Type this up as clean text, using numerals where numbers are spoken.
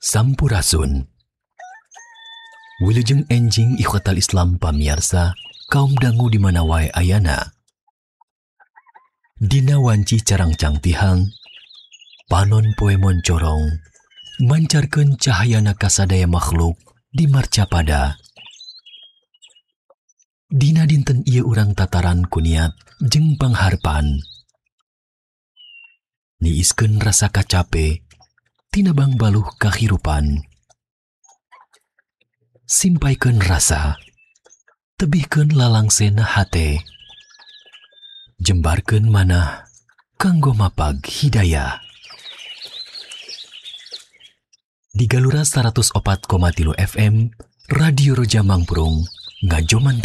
Sampurasun. Wilujeng enjing ikhwatal Islam pamiarsa, kaum dangu di mana wae ayana. Dina wanci carang cangtihang, panon poe moncorong, mancarkeun cahayana kasadaya makhluk di marcapada. Dina dinten ieu urang tataran kuniat jeung pangharpan. Niiskeun rasa kacape, tinabang baluh kahirupan. Simpaikeun rasa, tebihkeun lalangsena hate. Jembarkeun manah, kanggo mapag hidayah. Di Galura 104,3 FM, Radio Roja Mangpurung, ngajoman